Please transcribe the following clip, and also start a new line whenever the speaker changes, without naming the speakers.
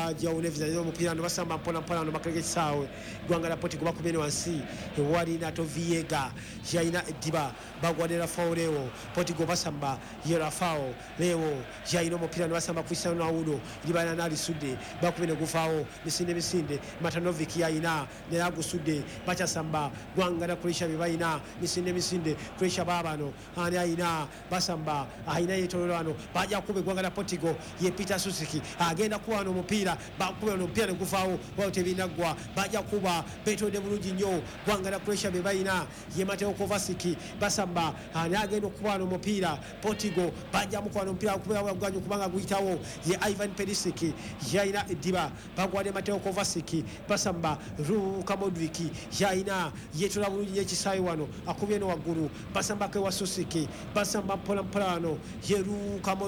bajawuna ebizanyo omupiira no basamba mpola no bakalege kisawe gwanga la Portugal bakubene wansi ewali Nato Viega jaina Diba bagwadera Fauleo Portugal basamba yera Fao leo jaina omupiira no basamba Cristiano Ronaldo libana nali Sude bakubene gufao misinde Matanovic yaina ne yagusude bachasamba gwanga la Croatia bibaina misinde Croatia babano ani aina basamba aina yetolano baja kube gwanga la Portugal ye Peter Susiki agenda kuwa no mupiira bakube no mupiira ngufao wote binagwa baja kuba beto de bulungi nnyo gwanga la Croatia bebaina ye Mateo Kovacic basamba ani agenda kuwa no mupiira Portugal baja mukwa no mupiira kuba gwanyu kubanga guitawo ye Ivan Perisic yaina Diba bagwade Mateo Kovacic basamba Luka Modric yaina yetola bulungi yekisayi wano akubye no waguru basamba ke wa Susiki basamba mpola no ye Luka